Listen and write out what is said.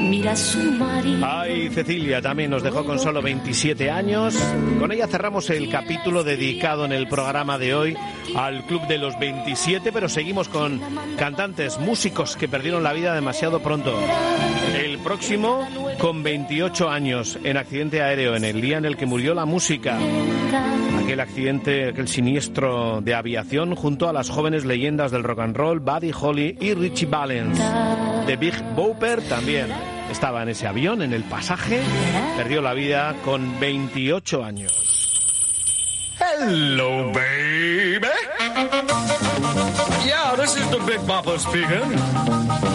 mira su marido. Ay, Cecilia también nos dejó con solo 27 años. Con ella cerramos el capítulo dedicado en el programa de hoy al Club de los 27, pero seguimos con cantantes, músicos que perdieron la vida demasiado pronto. El próximo con 28 años en accidente aéreo, en el día en el que murió la música. Aquel accidente, aquel siniestro de aviación junto a las jóvenes leyendas del rock and roll, Buddy Holly y Richie Valens. The Big Bopper también estaba en ese avión, en el pasaje, perdió la vida con 28 años. Hello, baby. Yeah, this is the Big Bopper speaking.